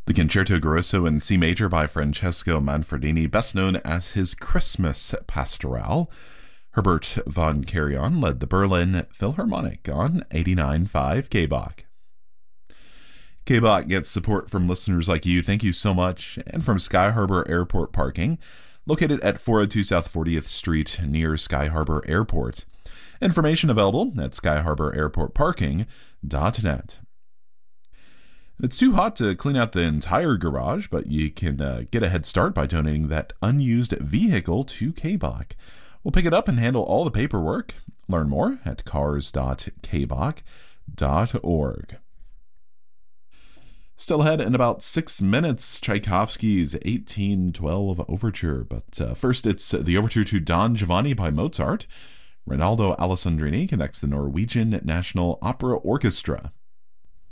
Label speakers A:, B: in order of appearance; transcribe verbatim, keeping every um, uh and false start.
A: The Concerto Grosso in C major by Francesco Manfredini, best known as his Christmas Pastoral. Herbert von Karajan led the Berlin Philharmonic on eighty-nine point five K B O C. K B O C gets support from listeners like you. Thank you so much. And from Sky Harbor Airport Parking, located at four oh two South fortieth Street near Sky Harbor Airport. Information available at sky harbor airport parking dot net. It's too hot to clean out the entire garage, but you can uh, get a head start by donating that unused vehicle to K B O C. We'll pick it up and handle all the paperwork. Learn more at cars dot k b o c dot org. Still ahead in about six minutes, Tchaikovsky's eighteen twelve Overture. But uh, first, it's the Overture to Don Giovanni by Mozart. Rinaldo Alessandrini connects the Norwegian National Opera Orchestra.